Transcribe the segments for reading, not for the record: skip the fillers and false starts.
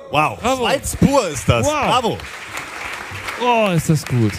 Wow, bravo. Schweiz pur ist das. Wow. Bravo. Oh, ist das gut.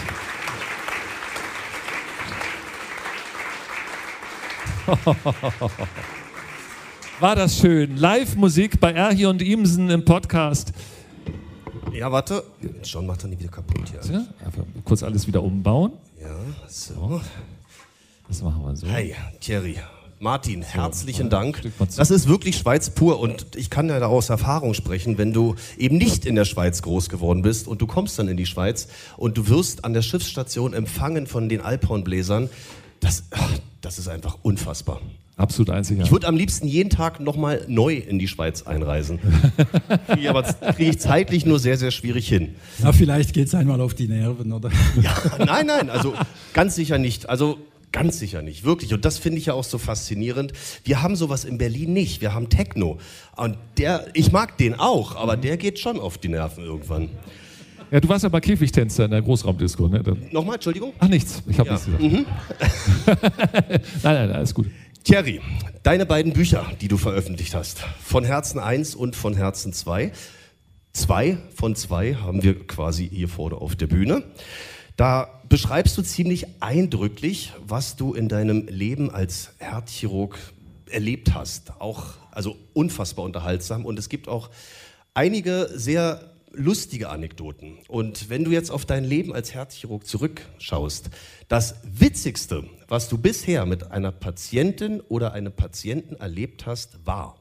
War das schön. Live-Musik bei Erhi und Imsen im Podcast. Ja, warte. John macht dann nicht wieder kaputt hier. Ja, einfach kurz alles wieder umbauen. Ja, so. Das machen wir so. Hi, Thierry. Martin, herzlichen Dank. Das ist wirklich Schweiz pur und ich kann ja da aus Erfahrung sprechen, wenn du eben nicht in der Schweiz groß geworden bist und du kommst dann in die Schweiz und du wirst an der Schiffsstation empfangen von den Alphornbläsern. Das ist einfach unfassbar. Absolut einzigartig. Ich würde am liebsten jeden Tag nochmal neu in die Schweiz einreisen. Aber kriege ich zeitlich nur sehr, sehr schwierig hin. Ja, vielleicht geht es einmal auf die Nerven, oder? Ja, nein, also ganz sicher nicht. Also ganz sicher nicht, wirklich. Und das finde ich ja auch so faszinierend. Wir haben sowas in Berlin nicht. Wir haben Techno. Und ich mag den auch, aber der geht schon auf die Nerven irgendwann. Ja, du warst ja bei Käfigtänzer in der Großraumdisco, ne? Nochmal, Entschuldigung? Ach, nichts. Ich habe nichts gesagt. Mhm. Nein, alles gut. Thierry, deine beiden Bücher, die du veröffentlicht hast, Von Herzen 1 und Von Herzen 2. 2 von 2 haben wir quasi hier vorne auf der Bühne. Da beschreibst du ziemlich eindrücklich, was du in deinem Leben als Herzchirurg erlebt hast. Also unfassbar unterhaltsam. Und es gibt auch einige sehr lustige Anekdoten. Und wenn du jetzt auf dein Leben als Herzchirurg zurückschaust, das Witzigste, was du bisher mit einer Patientin oder einem Patienten erlebt hast, war?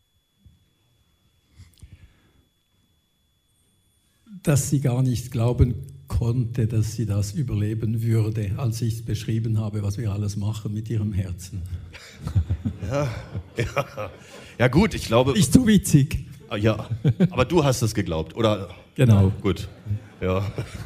Dass sie gar nicht glauben konnte, dass sie das überleben würde, als ich beschrieben habe, was wir alles machen mit ihrem Herzen. Ja gut, ich glaube... Ist zu witzig. Ja, aber du hast es geglaubt, oder? Genau. Gut, ja.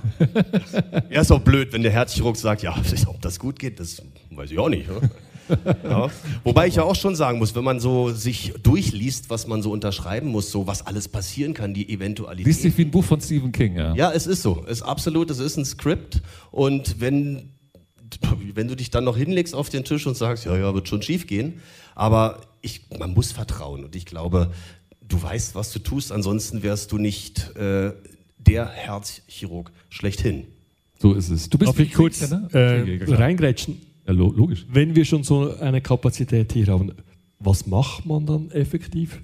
Ja, ist auch blöd, wenn der Herzchirurg sagt, ja, ob das gut geht, das weiß ich auch nicht. Ne? Ja. Wobei ich ja auch schon sagen muss, wenn man so sich durchliest, was man so unterschreiben muss, so was alles passieren kann, die Eventualität. Liest sich wie ein Buch von Stephen King, ja. Ja, es ist so, es ist ein Skript und wenn du dich dann noch hinlegst auf den Tisch und sagst, ja, wird schon schief gehen, aber man muss vertrauen und ich glaube, du weißt, was du tust, ansonsten wärst du nicht der Herzchirurg schlechthin. So ist es. Du bist Darf ich kurz reingrätschen? Ja, logisch. Wenn wir schon so eine Kapazität hier haben, was macht man dann effektiv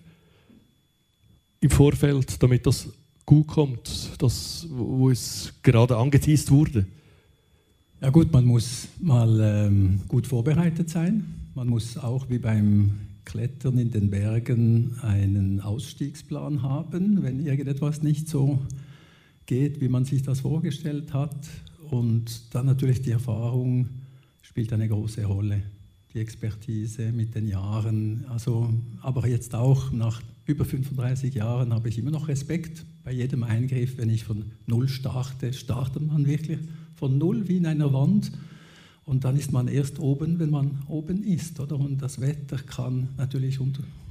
im Vorfeld, damit das gut kommt, wo es gerade angeteast wurde? Ja gut, man muss mal gut vorbereitet sein. Man muss auch wie beim Klettern in den Bergen einen Ausstiegsplan haben, wenn irgendetwas nicht so geht, wie man sich das vorgestellt hat. Und dann natürlich die Erfahrung spielt eine große Rolle. Die Expertise mit den Jahren. Aber jetzt auch nach über 35 Jahren habe ich immer noch Respekt bei jedem Eingriff. Wenn ich von Null starte, startet man wirklich von Null wie in einer Wand. Und dann ist man erst oben, wenn man oben ist. Oder? Und das Wetter kann natürlich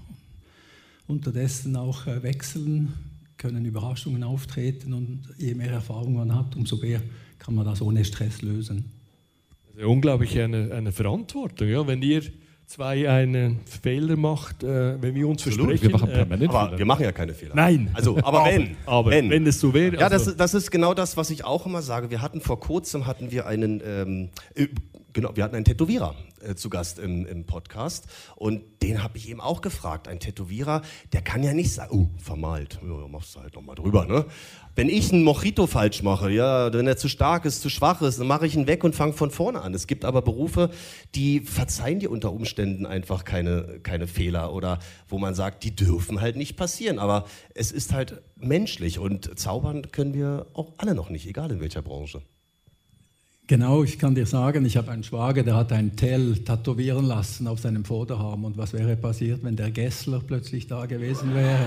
unterdessen auch wechseln, können Überraschungen auftreten. Und je mehr Erfahrung man hat, umso mehr kann man das ohne Stress lösen. Das ist unglaublich eine Verantwortung, ja? Wenn ihr zwei einen Fehler macht, wenn wir uns versprechen. Wir machen permanent aber wir machen ja keine Fehler. Nein. Aber wenn es so wäre. Ja, das ist genau das, was ich auch immer sage. Wir hatten vor kurzem einen Tätowierer zu Gast im Podcast und den habe ich eben auch gefragt. Ein Tätowierer, der kann ja nicht sagen, vermalt, ja, machst du halt nochmal drüber, ne? Wenn ich einen Mojito falsch mache, ja, wenn er zu stark ist, zu schwach ist, dann mache ich ihn weg und fange von vorne an. Es gibt aber Berufe, die verzeihen dir unter Umständen einfach keine Fehler oder wo man sagt, die dürfen halt nicht passieren. Aber es ist halt menschlich und zaubern können wir auch alle noch nicht, egal in welcher Branche. Genau, ich kann dir sagen, ich habe einen Schwager, der hat ein Tell tätowieren lassen auf seinem Vorderarm. Und was wäre passiert, wenn der Gessler plötzlich da gewesen wäre?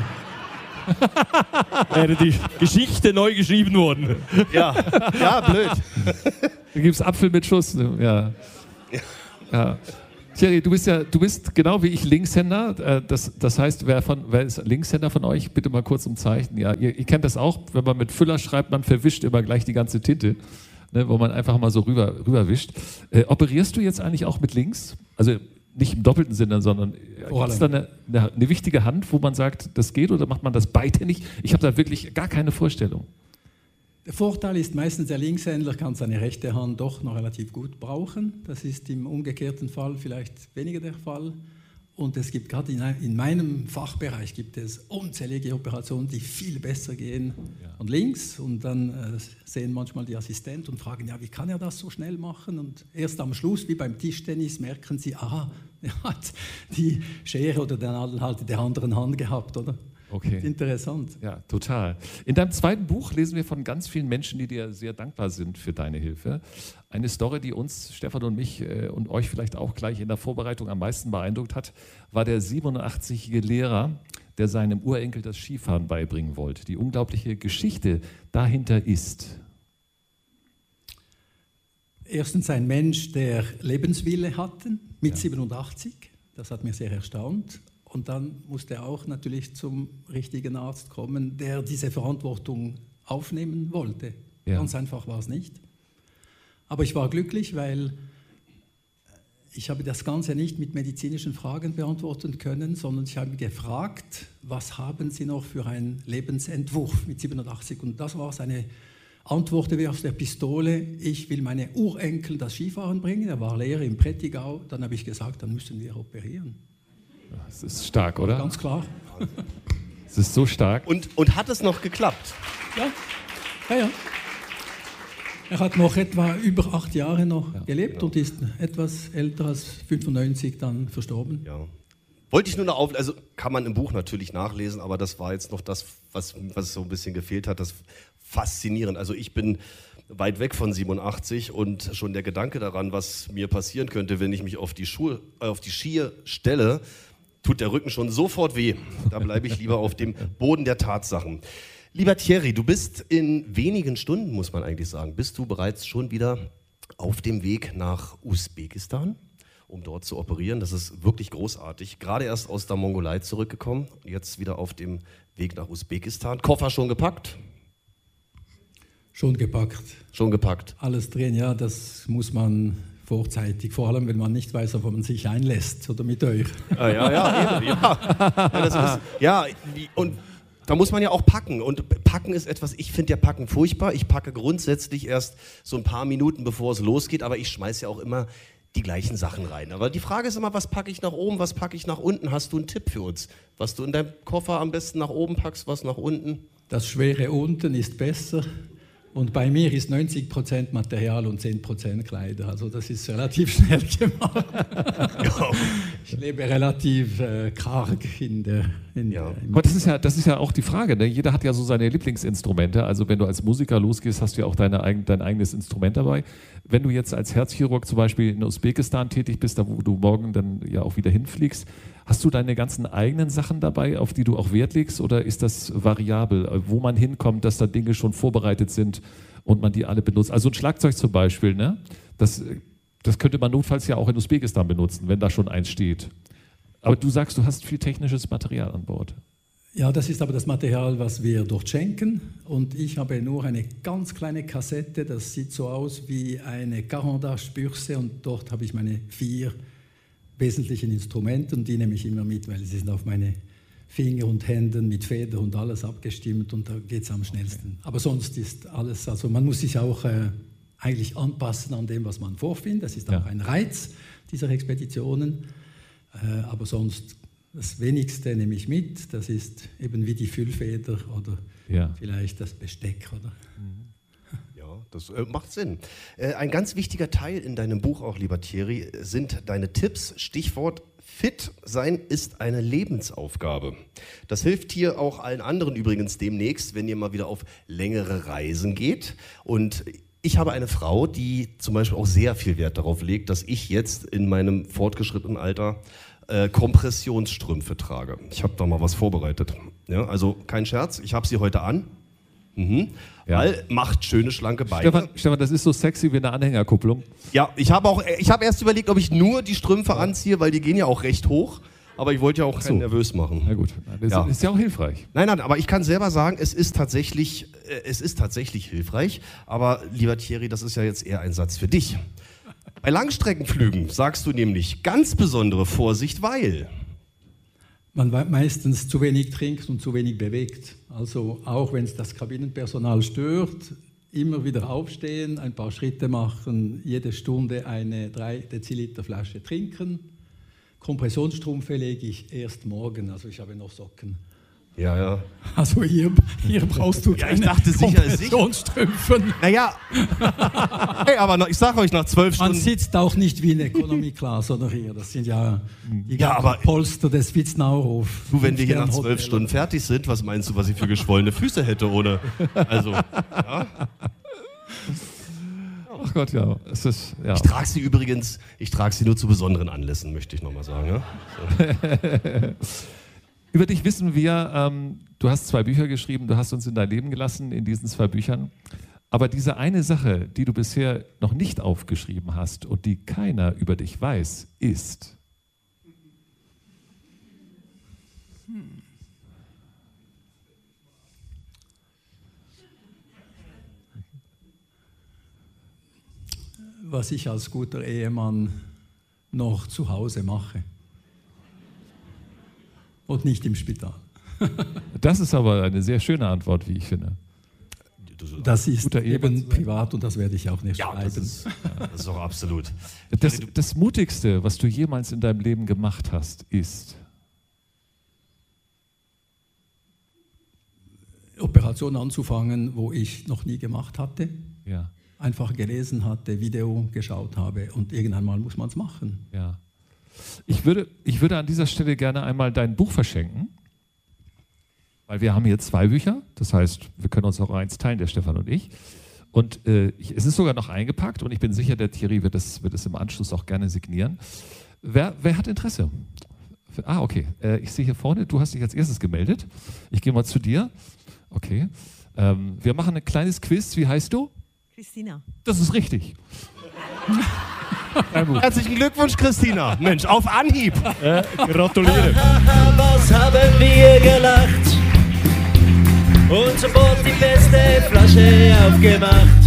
Wäre die Geschichte neu geschrieben worden. Ja, blöd. Da gibt es Apfel mit Schuss. Ja. Thierry, du bist genau wie ich Linkshänder. Das heißt, wer ist Linkshänder von euch? Bitte mal kurz um Zeichen. Ja, ihr kennt das auch, wenn man mit Füller schreibt, man verwischt immer gleich die ganze Tinte. Ne, wo man einfach mal so rüberwischt. Operierst du jetzt eigentlich auch mit links? Also nicht im doppelten Sinne, sondern gibt es da eine wichtige Hand, wo man sagt, das geht, oder macht man das beidhändig? Ich habe da wirklich gar keine Vorstellung. Der Vorteil ist meistens, der Linkshändler kann seine rechte Hand doch noch relativ gut brauchen. Das ist im umgekehrten Fall vielleicht weniger der Fall. Und es gibt gerade in meinem Fachbereich gibt es unzählige Operationen, die viel besser gehen und links. Und dann sehen manchmal die Assistenten und fragen, ja, wie kann er das so schnell machen? Und erst am Schluss, wie beim Tischtennis, merken sie, aha, er hat die Schere oder den Nadel halt in der anderen Hand gehabt, oder? Okay. Interessant. Ja, total. In deinem zweiten Buch lesen wir von ganz vielen Menschen, die dir sehr dankbar sind für deine Hilfe. Eine Story, die uns, Stefan und mich und euch vielleicht auch gleich in der Vorbereitung am meisten beeindruckt hat, war der 87-jährige Lehrer, der seinem Urenkel das Skifahren beibringen wollte. Die unglaubliche Geschichte dahinter ist: Erstens ein Mensch, der Lebenswille hatte, mit 87. Das hat mich sehr erstaunt. Und dann musste er auch natürlich zum richtigen Arzt kommen, der diese Verantwortung aufnehmen wollte. Ja. Ganz einfach war es nicht. Aber ich war glücklich, weil ich habe das Ganze nicht mit medizinischen Fragen beantworten können, sondern ich habe gefragt, was haben Sie noch für einen Lebensentwurf mit 87? Und das war seine Antwort wie aus der Pistole: Ich will meine Urenkel das Skifahren bringen. Er war Lehrer im Prättigau. Dann habe ich gesagt, dann müssen wir operieren. Das ist stark, oder? Ganz klar. Es ist so stark. Und hat es noch geklappt? Ja. Er hat noch etwa über 8 Jahre noch gelebt und ist etwas älter als 95 dann verstorben. Ja. Wollte ich nur noch also kann man im Buch natürlich nachlesen, aber das war jetzt noch das, was so ein bisschen gefehlt hat, das faszinierend. Also ich bin weit weg von 87 und schon der Gedanke daran, was mir passieren könnte, wenn ich mich auf die Skier stelle, tut der Rücken schon sofort weh. Da bleibe ich lieber auf dem Boden der Tatsachen. Lieber Thierry, du bist in wenigen Stunden, muss man eigentlich sagen, bist du bereits schon wieder auf dem Weg nach Usbekistan, um dort zu operieren. Das ist wirklich großartig. Gerade erst aus der Mongolei zurückgekommen, jetzt wieder auf dem Weg nach Usbekistan. Koffer schon gepackt? Schon gepackt. Schon gepackt. Alles drin, ja, das muss man vorzeitig, vor allem wenn man nicht weiß, ob man sich einlässt oder mit euch. Und da muss man ja auch packen. Und packen ist etwas, ich finde ja Packen furchtbar. Ich packe grundsätzlich erst so ein paar Minuten, bevor es losgeht, aber ich schmeiße ja auch immer die gleichen Sachen rein. Aber die Frage ist immer, was packe ich nach oben, was packe ich nach unten? Hast du einen Tipp für uns? Was du in deinem Koffer am besten nach oben packst, was nach unten? Das Schwere unten ist besser. Und bei mir ist 90% Material und 10% Kleider. Also das ist relativ schnell gemacht. Ich lebe relativ karg Aber das ist ja auch die Frage, ne? Jeder hat ja so seine Lieblingsinstrumente. Also wenn du als Musiker losgehst, hast du ja auch dein eigenes Instrument dabei. Wenn du jetzt als Herzchirurg zum Beispiel in Usbekistan tätig bist, da wo du morgen dann ja auch wieder hinfliegst, hast du deine ganzen eigenen Sachen dabei, auf die du auch Wert legst, oder ist das variabel, wo man hinkommt, dass da Dinge schon vorbereitet sind und man die alle benutzt? Also ein Schlagzeug zum Beispiel, ne? Das könnte man notfalls ja auch in Usbekistan benutzen, wenn da schon eins steht. Aber du sagst, du hast viel technisches Material an Bord. Ja, das ist aber das Material, was wir dort schenken. Und ich habe nur eine ganz kleine Kassette, das sieht so aus wie eine Caran-d'Ache-Bürste, und dort habe ich meine 4 wesentlichen Instrumente, und die nehme ich immer mit, weil sie sind auf meine Finger und Händen mit Feder und alles abgestimmt, und da geht es am schnellsten. Aber sonst ist alles, also man muss sich auch eigentlich anpassen an dem, was man vorfindet. Das ist auch ein Reiz dieser Expeditionen. Aber sonst das Wenigste nehme ich mit. Das ist eben wie die Füllfeder oder vielleicht das Besteck. Oder? Ja, das macht Sinn. Ein ganz wichtiger Teil in deinem Buch auch, lieber Thierry, sind deine Tipps. Stichwort: Fit sein ist eine Lebensaufgabe. Das hilft hier auch allen anderen übrigens demnächst, wenn ihr mal wieder auf längere Reisen geht. Und ich habe eine Frau, die zum Beispiel auch sehr viel Wert darauf legt, dass ich jetzt in meinem fortgeschrittenen Alter Kompressionsstrümpfe trage. Ich habe da mal was vorbereitet. Ja, also kein Scherz, ich habe sie heute an. Weil macht schöne, schlanke Beine. Stefan, das ist so sexy wie eine Anhängerkupplung. Ja, ich habe erst überlegt, ob ich nur die Strümpfe anziehe, weil die gehen ja auch recht hoch. Aber ich wollte ja auch keinen nervös machen. Na gut, das ist ja auch hilfreich. Nein, aber ich kann selber sagen, es ist tatsächlich hilfreich. Aber lieber Thierry, das ist ja jetzt eher ein Satz für dich. Bei Langstreckenflügen sagst du nämlich ganz besondere Vorsicht, weil man meistens zu wenig trinkt und zu wenig bewegt. Also auch wenn es das Kabinenpersonal stört, immer wieder aufstehen, ein paar Schritte machen, jede Stunde eine 3 Deziliter Flasche trinken. Kompressionsstrümpfe lege ich erst morgen, also ich habe noch Socken. Ja. Also hier brauchst du keine Kompressionsstrümpfe. Naja, hey, aber ich sage euch nach 12 Stunden... Man sitzt auch nicht wie in Economy Class oder hier, das sind ja die aber Polster des Witznaurhof. Du, wenn wir hier nach 12 Stunden fertig sind, was meinst du, was ich für geschwollene Füße hätte ohne... Also, ja... Ach Gott, ja. Es ist, ja. Ich trage sie übrigens, nur zu besonderen Anlässen, möchte ich nochmal sagen. Ja? So. Über dich wissen wir, du hast 2 Bücher geschrieben, du hast uns in dein Leben gelassen in diesen 2 Büchern. Aber diese eine Sache, die du bisher noch nicht aufgeschrieben hast und die keiner über dich weiß, ist... Was ich als guter Ehemann noch zu Hause mache. Und nicht im Spital. Das ist aber eine sehr schöne Antwort, wie ich finde. Das ist eben privat und das werde ich auch nicht schreiben. Das ist auch absolut. Das Mutigste, was du jemals in deinem Leben gemacht hast, ist? Operationen anzufangen, wo ich noch nie gemacht hatte. Ja. Einfach gelesen hatte, Video geschaut habe und irgendwann mal muss man es machen. Ja. Ich würde an dieser Stelle gerne einmal dein Buch verschenken, weil wir haben hier 2 Bücher, das heißt, wir können uns auch eins teilen, der Stefan und ich. Und es ist sogar noch eingepackt und ich bin sicher, der Thierry wird es im Anschluss auch gerne signieren. Wer hat Interesse? Okay. Ich sehe hier vorne, du hast dich als erstes gemeldet. Ich gehe mal zu dir. Okay. Wir machen ein kleines Quiz. Wie heißt du? Christina. Das ist richtig. Herzlichen Glückwunsch, Christina. Mensch, auf Anhieb. Gratuliere. Was haben wir gelacht und sofort die beste Flasche aufgemacht.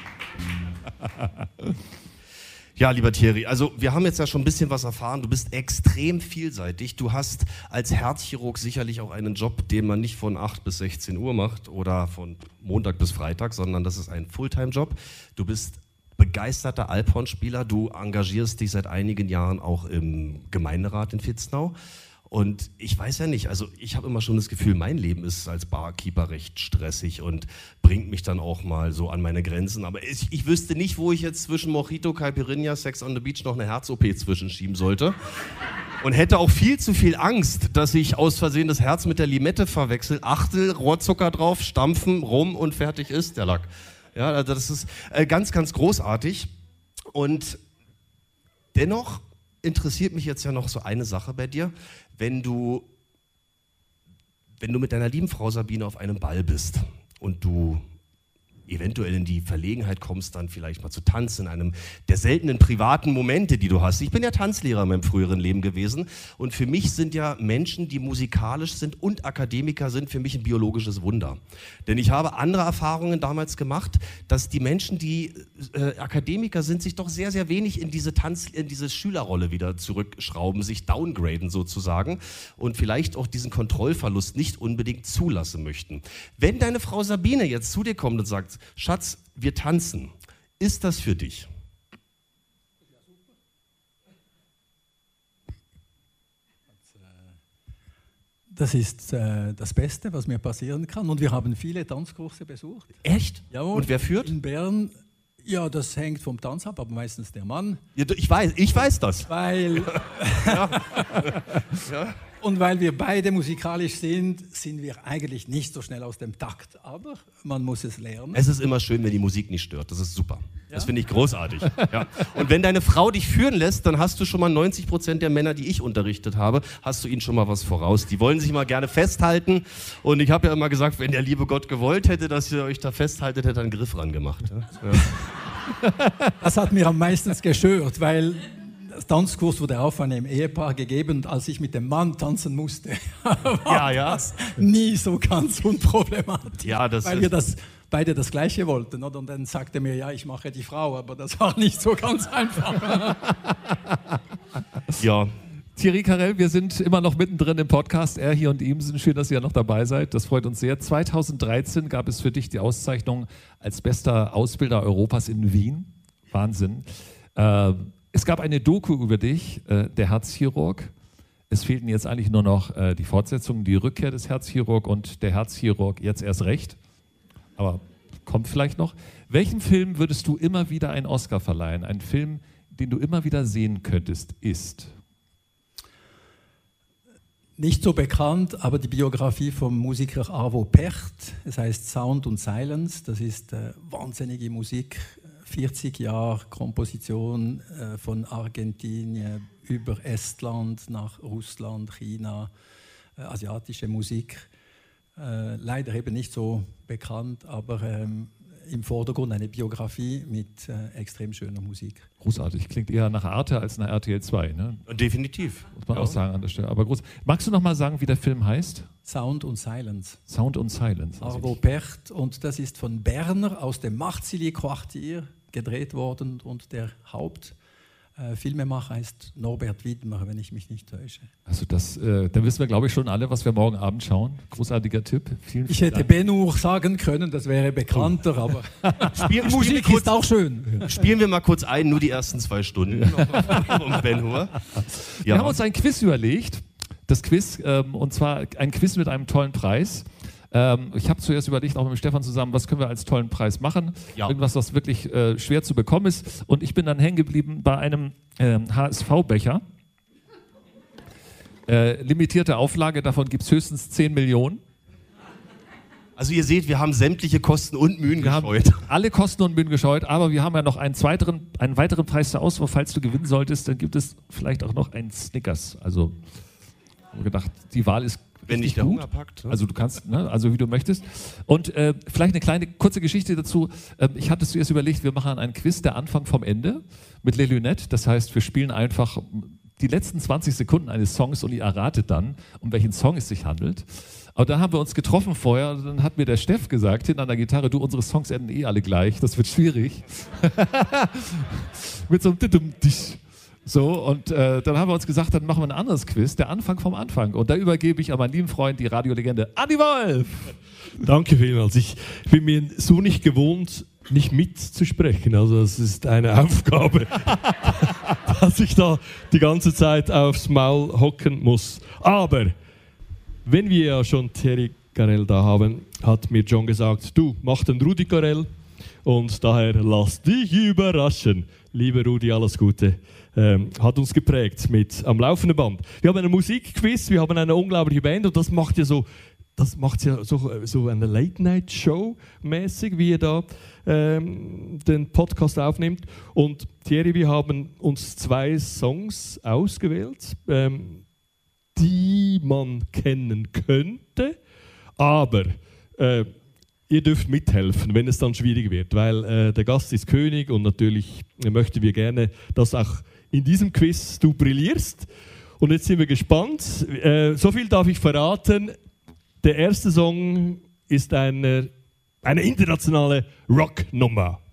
Ja, lieber Thierry, also wir haben jetzt ja schon ein bisschen was erfahren. Du bist extrem vielseitig. Du hast als Herzchirurg sicherlich auch einen Job, den man nicht von 8 bis 16 Uhr macht oder von Montag bis Freitag, sondern das ist ein Fulltime-Job. Du bist begeisterter Alphornspieler. Du engagierst dich seit einigen Jahren auch im Gemeinderat in Vitznau. Und ich weiß ja nicht, also ich habe immer schon das Gefühl, mein Leben ist als Barkeeper recht stressig und bringt mich dann auch mal so an meine Grenzen. Aber ich wüsste nicht, wo ich jetzt zwischen Mojito, Caipirinha, Sex on the Beach noch eine Herz-OP zwischenschieben sollte. Und hätte auch viel zu viel Angst, dass ich aus Versehen das Herz mit der Limette verwechsel. Achtel, Rohrzucker drauf, stampfen, rum und fertig ist der Lack. Ja, also das ist ganz, ganz großartig. Und dennoch interessiert mich jetzt ja noch so eine Sache bei dir. Wenn du mit deiner lieben Frau Sabine auf einem Ball bist und du eventuell in die Verlegenheit kommst, dann vielleicht mal zu tanzen, in einem der seltenen privaten Momente, die du hast. Ich bin ja Tanzlehrer in meinem früheren Leben gewesen und für mich sind ja Menschen, die musikalisch sind und Akademiker sind, für mich ein biologisches Wunder. Denn ich habe andere Erfahrungen damals gemacht, dass die Menschen, die Akademiker sind, sich doch sehr, sehr wenig in diese Schülerrolle wieder zurückschrauben, sich downgraden sozusagen und vielleicht auch diesen Kontrollverlust nicht unbedingt zulassen möchten. Wenn deine Frau Sabine jetzt zu dir kommt und sagt, Schatz, wir tanzen. Ist das für dich? Das ist das Beste, was mir passieren kann. Und wir haben viele Tanzkurse besucht. Echt? Jawohl. Und wer führt? In Bern. Ja, das hängt vom Tanz ab, aber meistens der Mann. Ja, ich weiß das. Weil... Ja. Ja. Und weil wir beide musikalisch sind wir eigentlich nicht so schnell aus dem Takt. Aber man muss es lernen. Es ist immer schön, wenn die Musik nicht stört. Das ist super. Ja? Das finde ich großartig. Ja. Und wenn deine Frau dich führen lässt, dann hast du schon mal 90% der Männer, die ich unterrichtet habe, hast du ihnen schon mal was voraus. Die wollen sich immer gerne festhalten. Und ich habe ja immer gesagt, wenn der liebe Gott gewollt hätte, dass ihr euch da festhaltet, hätte er einen Griff ran gemacht. Ja? Ja. Das hat mir am meisten gestört, weil Tanzkurs wurde auch von einem Ehepaar gegeben und als ich mit dem Mann tanzen musste, war das nie so ganz unproblematisch, weil wir beide das Gleiche wollten. Oder? Und dann sagte er mir, ja, ich mache die Frau, aber das war nicht so ganz einfach. Ja. Thierry Carrel, wir sind immer noch mittendrin im Podcast. Er hier und Imsen, schön, dass ihr noch dabei seid. Das freut uns sehr. 2013 gab es für dich die Auszeichnung als bester Ausbilder Europas in Wien. Wahnsinn. Es gab eine Doku über dich, der Herzchirurg. Es fehlten jetzt eigentlich nur noch die Fortsetzung, die Rückkehr des Herzchirurg und der Herzchirurg jetzt erst recht. Aber kommt vielleicht noch. Welchem Film würdest du immer wieder einen Oscar verleihen? Ein Film, den du immer wieder sehen könntest, ist... Nicht so bekannt, aber die Biografie vom Musiker Arvo Pärt. Es heißt Sound und Silence. Das ist wahnsinnige Musik. 40 Jahre Komposition von Argentinien über Estland nach Russland, China, asiatische Musik. Leider eben nicht so bekannt, aber im Vordergrund eine Biografie mit extrem schöner Musik. Großartig. Klingt eher nach Arte als nach RTL 2. Ne? Definitiv. Muss man auch sagen an der Stelle. Aber groß. Magst du noch mal sagen, wie der Film heißt? Sound und Silence. Sound und Silence. Arvo Pärt. Und das ist von Berner aus dem Marcilly-Quartier gedreht worden. Und der Hauptfilmemacher heißt Norbert Widmer, wenn ich mich nicht täusche. Also dann wissen wir, glaube ich, schon alle, was wir morgen Abend schauen. Großartiger Tipp. Vielen Ich hätte Ben-Hur sagen können, das wäre bekannter, aber die Musik ist auch schön. Spielen wir mal kurz ein, nur die ersten 2 Stunden um Ben-Hur. Wir haben uns ein Quiz überlegt, das Quiz, und zwar ein Quiz mit einem tollen Preis. Ich habe zuerst überlegt, auch mit Stefan zusammen, was können wir als tollen Preis machen? Ja. Irgendwas, was wirklich schwer zu bekommen ist. Und ich bin dann hängen geblieben bei einem HSV-Becher. Limitierte Auflage, davon gibt es höchstens 10 Millionen. Also ihr seht, wir haben sämtliche Kosten und Mühen gescheut. Wir haben alle Kosten und Mühen gescheut, aber wir haben ja noch einen weiteren Preis zur Auswahl. Falls du gewinnen solltest, dann gibt es vielleicht auch noch einen Snickers. Also haben wir gedacht, die Wahl ist wenn nicht der Hunger packt. Ne? Also du kannst, ne? Also wie du möchtest. Und vielleicht eine kleine, kurze Geschichte dazu. Ich hatte zuerst überlegt, wir machen einen Quiz, der Anfang vom Ende mit Les Lunettes. Das heißt, wir spielen einfach die letzten 20 Sekunden eines Songs und ihr erratet dann, um welchen Song es sich handelt. Aber dann haben wir uns getroffen vorher und dann hat mir der Steff gesagt, hinten an der Gitarre, du, unsere Songs enden eh alle gleich, das wird schwierig. Mit so einem Titum-Tisch. So, und dann haben wir uns gesagt, dann machen wir ein anderes Quiz, der Anfang vom Anfang. Und da übergebe ich an meinen lieben Freund, die Radiolegende Andi Wolf. Danke vielmals. Ich bin mir so nicht gewohnt, nicht mitzusprechen. Also es ist eine Aufgabe, dass ich da die ganze Zeit aufs Maul hocken muss. Aber wenn wir ja schon Thierry Carrel da haben, hat mir John gesagt, du, mach den Rudi Carrel und daher lass dich überraschen. Lieber Rudi, alles Gute. Hat uns geprägt mit am laufenden Band. Wir haben einen Musikquiz, wir haben eine unglaubliche Band und das macht ja so eine Late-Night-Show mäßig, wie ihr da den Podcast aufnimmt. Und Thierry, wir haben uns 2 Songs ausgewählt, die man kennen könnte, aber ihr dürft mithelfen, wenn es dann schwierig wird, weil der Gast ist König und natürlich möchten wir gerne, dass auch in diesem Quiz du brillierst. Und jetzt sind wir gespannt. So viel darf ich verraten. Der erste Song ist eine internationale Rocknummer.